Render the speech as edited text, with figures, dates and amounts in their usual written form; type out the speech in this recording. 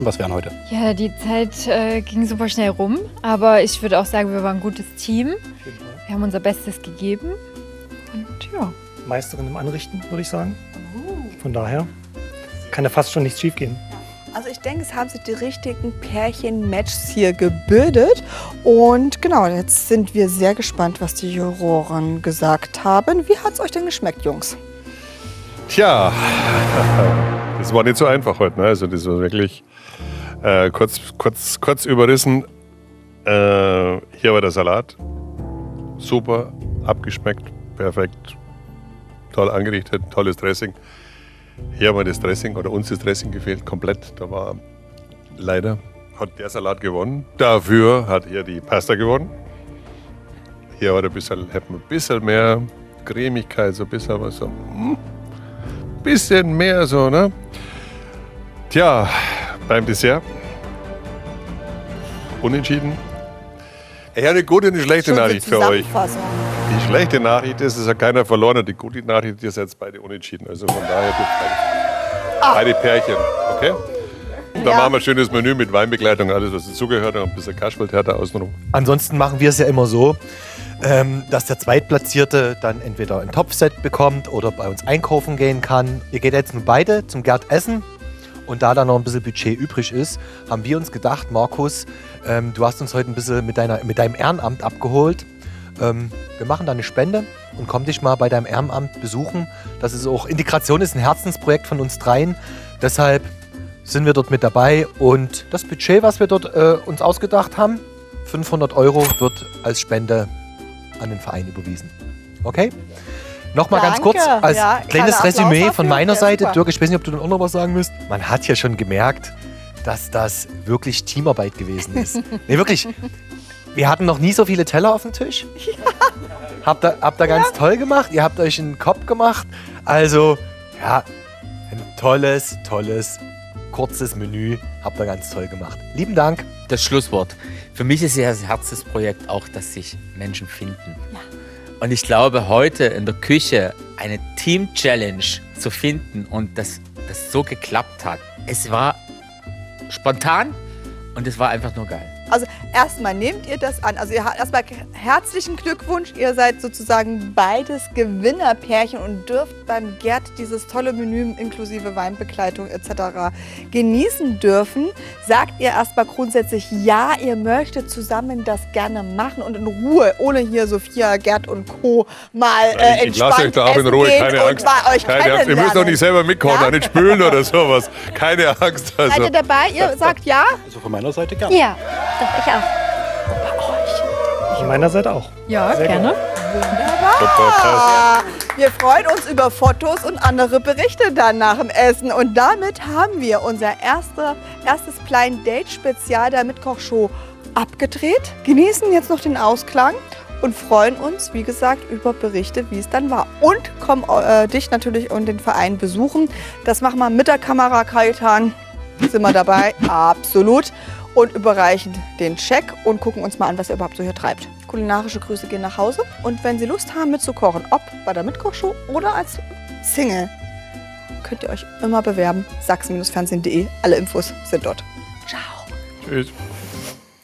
Was wären heute? Ja, die Zeit ging super schnell rum, aber ich würde auch sagen, wir waren ein gutes Team. Wir haben unser Bestes gegeben und ja. Meisterin im Anrichten, würde ich sagen. Von daher kann ja fast schon nichts schief gehen. Also ich denke, es haben sich die richtigen Pärchen-Matches hier gebildet. Und genau, jetzt sind wir sehr gespannt, was die Juroren gesagt haben. Wie hat es euch denn geschmeckt, Jungs? Tja, das war nicht so einfach heute. Ne? Also das war wirklich kurz überrissen. Hier war der Salat. Super, abgeschmeckt, perfekt, toll angerichtet, tolles Dressing. Hier haben wir das Dressing, oder uns das Dressing gefehlt, komplett. Da war leider, hat der Salat gewonnen. Dafür hat hier die Pasta gewonnen. Hier hat hätten wir ein bisschen mehr Cremigkeit, so ein bisschen was so. Bisschen mehr so, ne? Tja, beim Dessert. Unentschieden. Ich habe eine gute und eine schlechte Nachricht für euch. Die schlechte Nachricht ist, es hat keiner verloren. Und die gute Nachricht ist, ihr seid beide unentschieden. Also von daher beide Pärchen. Okay? Und dann machen wir ein schönes Menü mit Weinbegleitung, alles was dazugehört und ein bisschen Kasperltheater außenrum. Ansonsten machen wir es ja immer so, dass der Zweitplatzierte dann entweder ein Topfset bekommt oder bei uns einkaufen gehen kann. Ihr geht jetzt nur beide zum Gerd essen. Und da noch ein bisschen Budget übrig ist, haben wir uns gedacht, Markus, du hast uns heute ein bisschen mit deinem Ehrenamt abgeholt. Wir machen da eine Spende und komm dich mal bei deinem Ehrenamt besuchen. Das ist auch, Integration ist ein Herzensprojekt von uns dreien. Deshalb sind wir dort mit dabei. Und das Budget, was wir dort uns ausgedacht haben, 500 € wird als Spende an den Verein überwiesen. Okay? Nochmal ganz kurz, als kleines Resümee von meiner Seite. Dirk, ich weiß nicht, ob du dann auch noch was sagen müsst. Man hat ja schon gemerkt, dass das wirklich Teamarbeit gewesen ist. Nee, wirklich. Wir hatten noch nie so viele Teller auf dem Tisch. Ja. Habt ihr ganz toll gemacht. Ihr habt euch einen Kopf gemacht. Also, ja, ein tolles, kurzes Menü. Habt ihr ganz toll gemacht. Lieben Dank. Das Schlusswort. Für mich ist ja das Herzensprojekt auch, dass sich Menschen finden. Ja. Und ich glaube, heute in der Küche eine Team-Challenge zu finden und dass das so geklappt hat. Es war spontan und es war einfach nur geil. Also erstmal nehmt ihr das an. Also erstmal herzlichen Glückwunsch. Ihr seid sozusagen beides Gewinnerpärchen und dürft beim Gerd dieses tolle Menü inklusive Weinbegleitung etc. genießen dürfen. Sagt ihr erstmal grundsätzlich ja, ihr möchtet zusammen das gerne machen und in Ruhe, ohne hier Sophia, Gerd und Co. mal entspannt ich lasse euch da auch in Ruhe, keine Angst. Keine Angst. Ihr müsst doch nicht selber mitkochen, ja? Nicht spülen oder sowas. Keine Angst. Also. Seid ihr dabei? Ihr sagt ja? Also von meiner Seite gerne. Ja. Doch, ich auch. Und bei euch? Von meiner Seite auch. Ja, sehr gerne. Wunderbar. Wir freuen uns über Fotos und andere Berichte dann nach dem Essen. Und damit haben wir unser erstes Blind Date Spezial der Mitkochshow abgedreht. Genießen jetzt noch den Ausklang und freuen uns, wie gesagt, über Berichte, wie es dann war. Und kommen dich natürlich und den Verein besuchen. Das machen wir mit der Kamera, Kajetan. Sind wir dabei? Absolut. Und überreichen den Check und gucken uns mal an, was ihr überhaupt so hier treibt. Kulinarische Grüße gehen nach Hause. Und wenn Sie Lust haben mitzukochen, ob bei der Mitkochshow oder als Single, könnt ihr euch immer bewerben. sachsen-fernsehen.de. Alle Infos sind dort. Ciao. Tschüss.